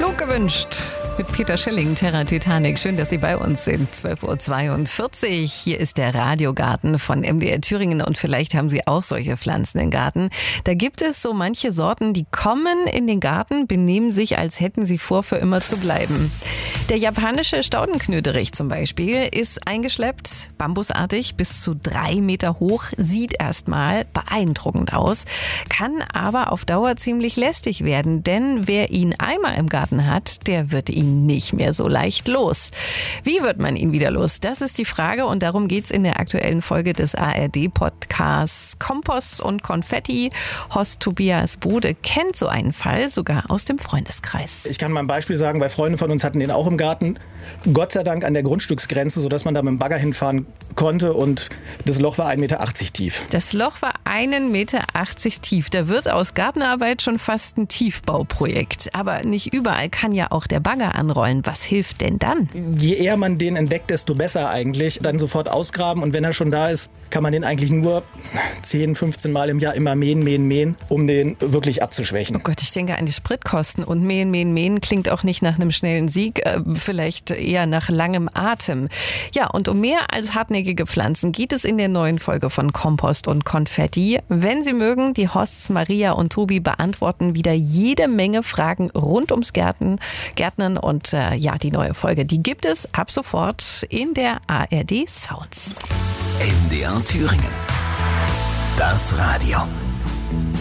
Flug gewünscht. Mit Peter Schilling, Terra Titanic. Schön, dass Sie bei uns sind. 12.42 Uhr. Hier ist der Radiogarten von MDR Thüringen und vielleicht haben Sie auch solche Pflanzen im Garten. Da gibt es so manche Sorten, die kommen in den Garten, benehmen sich, als hätten sie vor, für immer zu bleiben. Der japanische Staudenknöterich zum Beispiel ist eingeschleppt, bambusartig, bis zu 3 Meter hoch, sieht erstmal beeindruckend aus, kann aber auf Dauer ziemlich lästig werden, denn wer ihn einmal im Garten hat, der wird ihn nicht mehr so leicht los. Wie wird man ihn wieder los? Das ist die Frage und darum geht's in der aktuellen Folge des ARD-Podcasts Kompost und Konfetti. Horst Tobias Bode kennt so einen Fall, sogar aus dem Freundeskreis. Ich kann mal ein Beispiel sagen, weil Freunde von uns hatten den auch im Garten. Gott sei Dank an der Grundstücksgrenze, sodass man da mit dem Bagger hinfahren konnte und das Loch war 1,80 Meter tief. Das Loch war 1,80 Meter tief. Da wird aus Gartenarbeit schon fast ein Tiefbauprojekt. Aber nicht überall kann ja auch der Bagger anrollen. Was hilft denn dann? Je eher man den entdeckt, desto besser eigentlich. Dann sofort ausgraben und wenn er schon da ist, kann man den eigentlich nur 10, 15 Mal im Jahr immer mähen, um den wirklich abzuschwächen. Oh Gott, ich denke an die Spritkosten und mähen klingt auch nicht nach einem schnellen Sieg, vielleicht eher nach langem Atem. Ja, und um mehr als hartnäckige Pflanzen geht es in der neuen Folge von Kompost und Konfetti. Wenn Sie mögen, die Hosts Maria und Tobi beantworten wieder jede Menge Fragen rund ums Gärtnern und die neue Folge, die gibt es ab sofort in der ARD Sounds. MDR Thüringen. Das Radio.